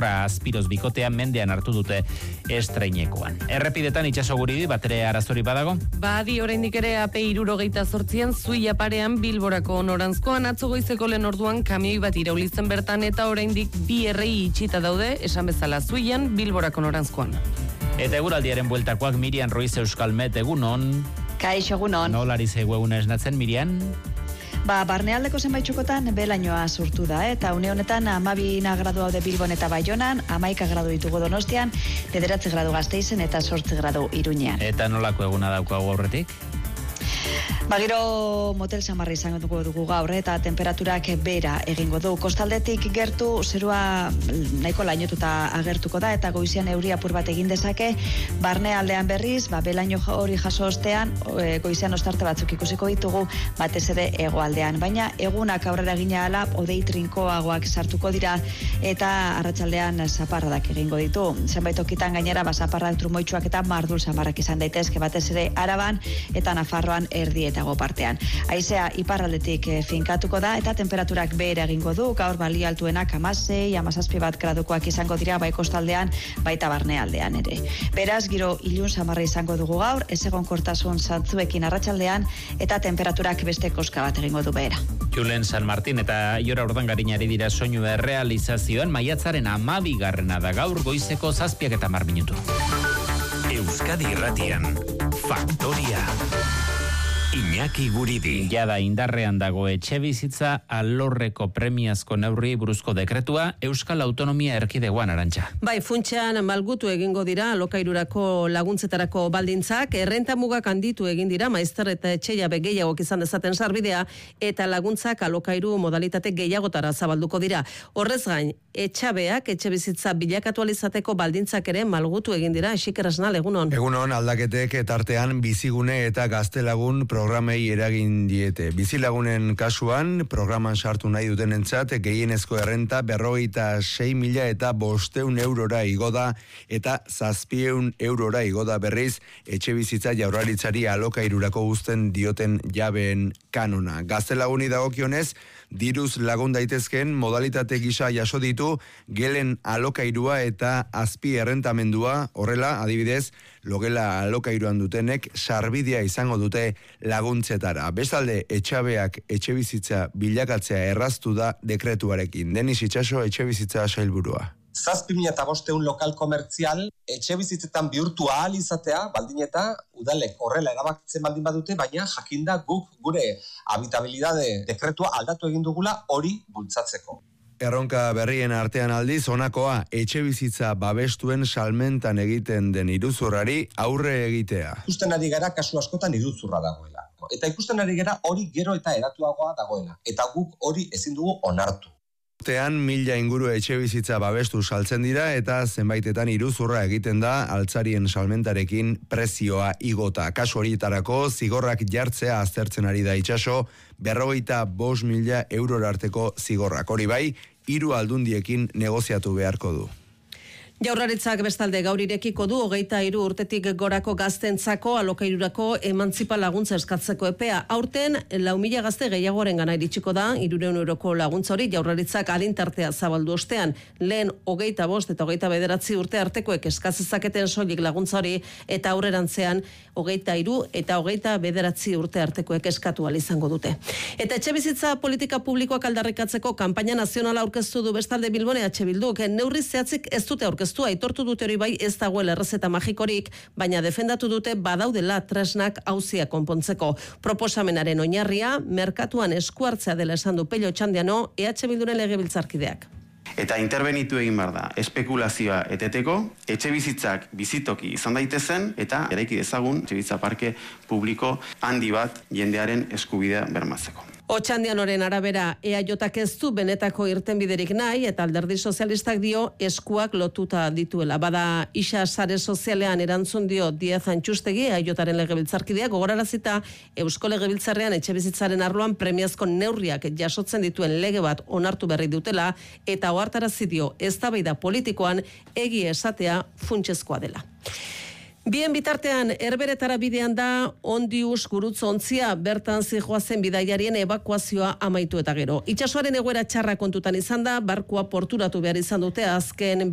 lurra azpiroz bikotean mendean hartu dute estreinekoan. Errepidetan itxaso guridi batere arazori badago? Badi oraindik ere AP 78an Zuia parean Bilborako noranzkoan atzo goizeko lehen orduan kamioi bat irauli zen bertan eta oraindik bi errei itxita daude, esan bezala Zuian Bilborako noranzkoan. Eta eguraldiaren bueltakoak Mirian Ruiz Euskalmet egunon. Kaixo egunon. Nolari zeigu eguna esnatzen, Mirian? Barnealdeko zenbait txokotan belainoa sortu da, eta une honetan 12 gradu daude Bilbon eta Baionan, 11 gradu ditugu Donostian, 9 gradu Gasteizen eta 8 gradu Iruñean. Eta nolako eguna daukagu aurretik? Gero motel samarra izango dugu gaur eta temperaturak bera egingo du. Kostaldetik gertu zerua nahiko lainotuta agertuko da eta goizean euri apur bat egin dezake. Barnealdean berriz, belaino hori jaso ostean, goizean ostarte batzuk ikusiko ditugu, batez ere hegoaldean. Baina egunak aurrera egina ala, hodei trinkoagoak sartuko dira eta arratsaldean zaparradak egingo ditu. Zenbait tokitan gainera zaparrak trumoitsuak eta mardul samarrak izan daitezke, batez ere Araban eta Nafarroan erdietago partean. Haizea iparraldetik finkatuko da eta temperaturak behera egingo du, gaur bali altuenak 16-17 gradukoak izango dira bai kostaldean, baita barnealdean ere. Beraz, giro ilun samarra izango dugu gaur, ezegonkortasun zantzuekin arratsaldean eta temperaturak beste koska bat egingo du behera. Julen San Martin eta Iora Urdangarinari dira soinu errealizazioan maiatzaren 12 da gaur goizeko 7:10 minutu. Euskadi Irratian, Faktoria. Iñaki Guridi. Jada indarrean dago etxebizitza alorreko premiazko neurri buruzko dekretua Euskal Autonomia Erkidegoan, Arantxa. Bai, funtsean malgutu egingo dira alokairurako laguntzetarako baldintzak, errenta mugak handitu egin dira, maizter eta etxeiabe gehiagok izan dezaten sarbidea, eta laguntzak alokairu modalitate gehiagotara zabalduko dira. Horrez gain, etxabeak etxebizitza bilakatu alizateko baldintzak ere malgutu egin dira, Xiker Esnal, egunon. Egunon, aldaketek tartean bizigune eta gaztelagun programei eragin diete. Bizilagunen kasuan, programan sartu nahi dutenentzat, gehienezko errenta 56.000 eta 500 eurora igo da, eta 700 eurora igo da berriz, etxe bizitza Jaurlaritzari alokairurako uzten dioten jabeen kanona. Gaztelaguni dagokionez, diruz lagun daitezken modalitate gisa jaso ditu gelen alokairua eta azpi errentamendua, horrela, adibidez, logela alokairuan dutenek sarbidea izango dute laguntzetara. Bestalde, etxabeak etxebizitza bilakatzea erraztu da dekretuarekin. Denis Itxaso, etxebizitza sailburua. 7.500 lokal komertzial etxebizitzetan bihurtu ahal izatea, baldin eta udalek horrela erabakitzen baldin badute, baina jakinda guk gure habitabilidade dekretua aldatu egin dugula hori bultzatzeko. Erronka berrien artean aldiz, honakoa etxebizitza babestuen salmentan egiten den iruzurrari aurre egitea. Ikusten ari gara kasu askotan iruzurra dagoela. Eta ikusten ari gara hori gero eta eratuagoa dagoela. Eta guk hori ezin dugu onartu. Urtean 1000 inguru etxebizitza babestu saltzen dira eta zenbaitetan iruzurra egiten da altzarien salmentarekin prezioa igota. Kasu horietarako zigorrak jartzea aztertzen ari da Itxaso, 55.000 eurora arteko zigorrak. Hori bai, 3 aldundiekin negoziatu beharko du. Jaurlaritzak bestalde gaur irekiko du 23 urtetik gorako gaztentzako alokairurako emantzipa laguntza eskatzeko epea. Aurten 4.000 gazte gehiagorengana iritsiko da 300 euroko laguntza hori Jaurlaritzak alintartea zabaldu ostean. Lehen 25 eta 29 urte artekoek eskatzezaketen soilik laguntza hori eta aurrerantzean 23 eta 29 urte artekoek eskatu ahal izango dute. Eta etxebizitza politika publikoak aldarrikatzeko kanpaina nazionala aurkeztu du bestalde Bilbon EH Bilduk. Neurri zehatzik ez dute aurkeztu, aitortu dute hori bai ez dagoela errezeta magikorik, baina defendatu dute badaudela tresnak auzia konpontzeko. Proposamenaren oinarria merkatuan eskuartzea dela esan du Pello Txandiano, EH Bilduren legebiltzarkideak. Eta interbenitu egin behar da, espekulazioa eteteko, etxebizitzak bizitoki izan daitezen, eta eraiki dezagun etxebizitza parke publiko handi bat jendearen eskubidea bermatzeko. Otxandianoren arabera EAJak ez du benetako irtenbiderik nahi eta Alderdi Sozialistak dio eskuak lotuta dituela. Bada isa sare sozialean erantzun dio Diez Antxustegi EAJaren legebiltzarkideak gogorarazita Eusko Legebiltzarrean etxebizitzaren arloan premiazko neurriak jasotzen dituen lege bat onartu berri dutela eta ohartarazi dio eztabaida politikoan egia esatea funtsezkoa dela. Bien bitartean, Herberetara bidean da Ondius gurutzo ontzia bertan zihoazen bidaiarien ebakuazioa amaitu eta gero. Itsasoaren egoera txarra kontutan izan da, barkua porturatu behar izan dute azken